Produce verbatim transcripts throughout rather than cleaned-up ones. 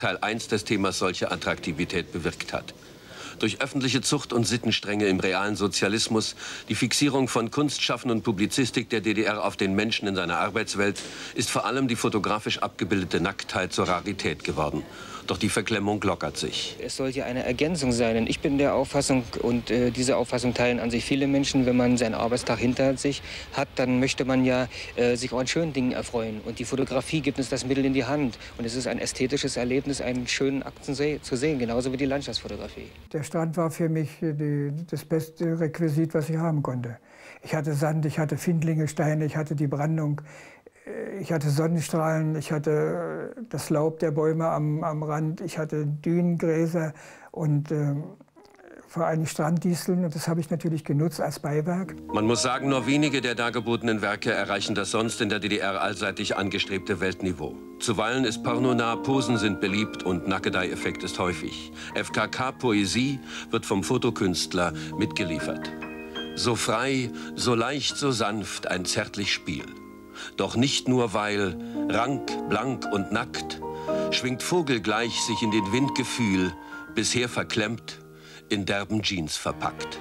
Teil eins des Themas solche Attraktivität bewirkt hat. Durch öffentliche Zucht- und Sittenstrenge im realen Sozialismus, die Fixierung von Kunstschaffen und Publizistik der D D R auf den Menschen in seiner Arbeitswelt, ist vor allem die fotografisch abgebildete Nacktheit zur Rarität geworden. Doch die Verklemmung lockert sich. Es soll ja eine Ergänzung sein. Und ich bin der Auffassung, und äh, diese Auffassung teilen an sich viele Menschen, wenn man seinen Arbeitstag hinter sich hat, dann möchte man ja äh, sich auch an schönen Dingen erfreuen. Und die Fotografie gibt uns das Mittel in die Hand. Und es ist ein ästhetisches Erlebnis, einen schönen Akt zu sehen, genauso wie die Landschaftsfotografie. Der Strand war für mich die, das beste Requisit, was ich haben konnte. Ich hatte Sand, ich hatte Findlinge, Steine, ich hatte die Brandung. Ich hatte Sonnenstrahlen, ich hatte das Laub der Bäume am, am Rand, ich hatte Dünengräser und äh, vor allem Stranddisteln. Und das habe ich natürlich genutzt als Beiwerk. Man muss sagen, nur wenige der dargebotenen Werke erreichen das sonst in der D D R allseitig angestrebte Weltniveau. Zuweilen ist pornonah, Posen sind beliebt und Nackedei-Effekt ist häufig. F K K-Poesie wird vom Fotokünstler mitgeliefert. So frei, so leicht, so sanft, ein zärtlich Spiel. Doch nicht nur, weil rank, blank und nackt schwingt vogelgleich sich in den Wind Gefühl, bisher verklemmt, in derben Jeans verpackt.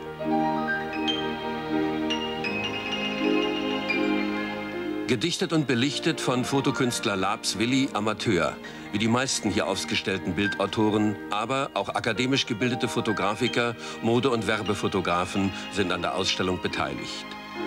Gedichtet und belichtet von Fotokünstler Labs Willi, Amateur, wie die meisten hier ausgestellten Bildautoren, aber auch akademisch gebildete Fotografiker, Mode- und Werbefotografen sind an der Ausstellung beteiligt.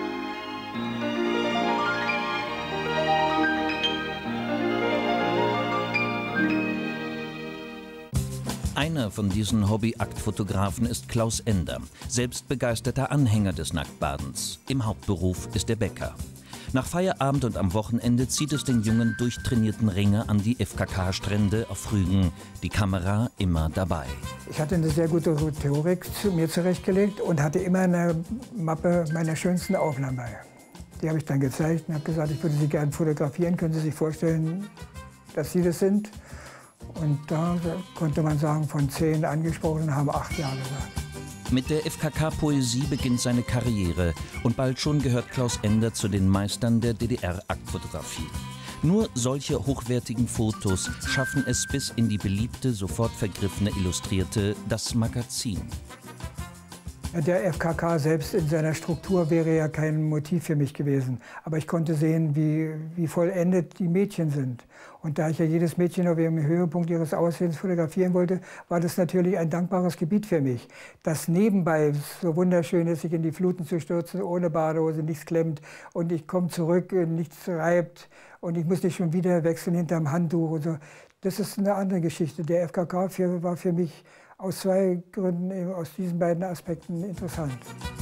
Einer von diesen Hobby-Aktfotografen ist Klaus Ender, selbst begeisterter Anhänger des Nacktbadens. Im Hauptberuf ist er Bäcker. Nach Feierabend und am Wochenende zieht es den jungen, durchtrainierten Ringer an die F K K-Strände auf Rügen. Die Kamera immer dabei. Ich hatte eine sehr gute Rhetorik zu mir zurechtgelegt und hatte immer eine Mappe meiner schönsten Aufnahmen bei. Die habe ich dann gezeigt und habe gesagt, ich würde sie gerne fotografieren. Können Sie sich vorstellen, dass Sie das sind? Und da konnte man sagen, von zehn Angesprochenen haben acht Ja gesagt. Mit der F K K-Poesie beginnt seine Karriere und bald schon gehört Klaus Ender zu den Meistern der D D R-Aktfotografie. Nur solche hochwertigen Fotos schaffen es bis in die beliebte, sofort vergriffene Illustrierte Das Magazin. Der F K K selbst in seiner Struktur wäre ja kein Motiv für mich gewesen. Aber ich konnte sehen, wie, wie vollendet die Mädchen sind. Und da ich ja jedes Mädchen auf ihrem Höhepunkt ihres Aussehens fotografieren wollte, war das natürlich ein dankbares Gebiet für mich. Das nebenbei so wunderschön ist, sich in die Fluten zu stürzen, ohne Badehose, nichts klemmt. Und ich komme zurück, nichts reibt. Und ich muss nicht schon wieder wechseln hinterm Handtuch und so. Das ist eine andere Geschichte. Der F K K für, war für mich aus zwei Gründen, aus diesen beiden Aspekten interessant.